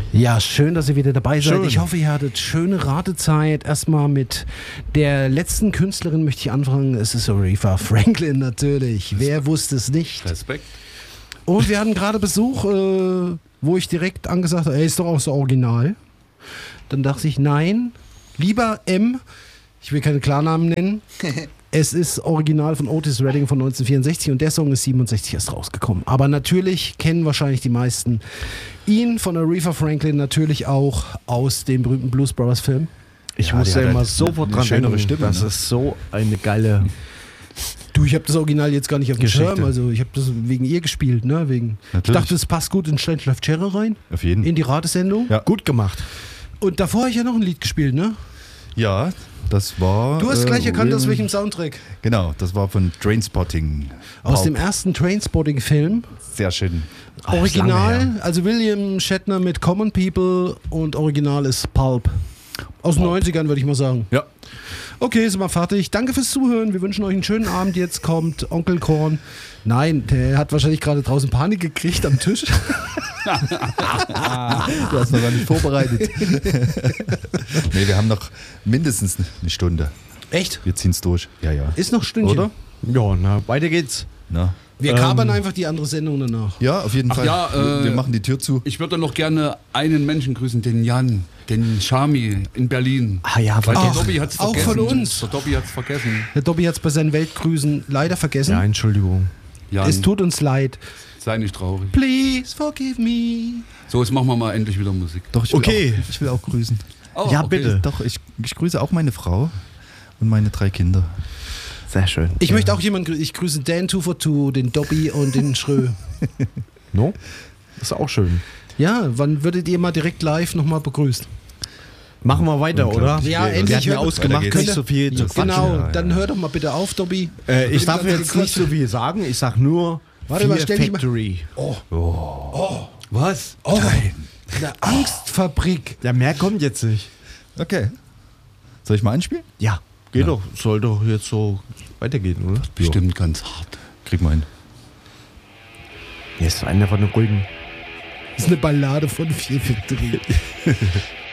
Ja, schön, dass ihr wieder dabei seid. Schön. Ich hoffe, ihr hattet schöne Ratezeit. Erstmal mit der letzten Künstlerin möchte ich anfangen. Es ist Aretha Franklin natürlich. Wer wusste es nicht? Respekt. Und wir hatten gerade Besuch, wo ich direkt angesagt habe, ey, ist doch auch so original. Dann dachte ich, nein, lieber M, ich will keine Klarnamen nennen. Es ist Original von Otis Redding von 1964 und der Song ist 67 erst rausgekommen. Aber natürlich kennen wahrscheinlich die meisten ihn von Aretha Franklin natürlich auch aus dem berühmten Blues Brothers Film. Ich Ja, muss die ja hat immer halt sofort eine dran schönere denken. Stimme, Das ne? ist so eine geile... Du, ich habe das Original jetzt gar nicht auf dem Geschichte. Schirm, also ich habe das wegen ihr gespielt, ne? Ich Natürlich. dachte, es passt gut in Steinschlaf Cherry rein, Auf jeden in die Ratesendung. Ja. Gut gemacht. Und davor habe ich ja noch ein Lied gespielt, ne? Ja, das war... Du hast gleich erkannt, aus Will- welchem Soundtrack. Genau, das war von Trainspotting. Aus Pulp. dem ersten Trainspotting-Film. Sehr schön. Ah, ist lange Original, also William Shatner mit Common People und Original ist Pulp. Aus den 90ern, würde ich mal sagen. Ja. Okay, sind wir fertig. Danke fürs Zuhören. Wir wünschen euch einen schönen Abend. Jetzt kommt Onkel Korn. Nein, der hat wahrscheinlich gerade draußen Panik gekriegt am Tisch. Du hast noch gar nicht vorbereitet. Nee, wir haben noch mindestens eine Stunde. Echt? Wir ziehen es durch. Ja, ja. Ist noch ein Stündchen. Oder? Ja, na, weiter geht's. Na? Wir kapern einfach die andere Sendung danach. Ja, auf jeden Ach Fall. ja, wir machen die Tür zu. Ich würde noch gerne einen Menschen grüßen, den Jan, den Shami in Berlin. Ah ja, Weil der Ach, Dobby hat's auch vergessen. von uns. Der Dobby hat's vergessen. Der Dobby hat es bei seinen Weltgrüßen leider vergessen. Ja, Entschuldigung. Jan, Es tut uns leid. sei nicht traurig. Please forgive me. So, jetzt machen wir mal endlich wieder Musik. Doch, ich will, Okay. auch, ich will auch grüßen. Oh, Ja, okay. bitte. Doch, ich grüße auch meine Frau und meine 3 Kinder. Sehr schön. Ich möchte auch jemanden grüßen. Ich grüße Dan 242, den Dobby und den Schrö. No? Das ist auch schön. Ja, wann würdet ihr mal direkt live nochmal begrüßt? Machen wir weiter, oder? Ja, Wir endlich hatten ja hört- ausgemacht, Weiter geht's. nicht so viel zu quatschen. Genau, Ja, dann ja. hör doch mal bitte auf, Dobby. Ich darf Mit dem jetzt ganzen nicht so viel sagen. Ich sag nur Warte mal, Fear stell dich mal- Factory. Was? Oh, eine Angstfabrik. Ja, mehr kommt jetzt nicht. Okay. Soll ich mal einspielen? Ja, geht doch. Soll doch jetzt so weitergehen, oder? Bestimmt ganz hart. Krieg mal hin. Hier ist einer von den ruhigen. Das ist eine Ballade von Fear Factory.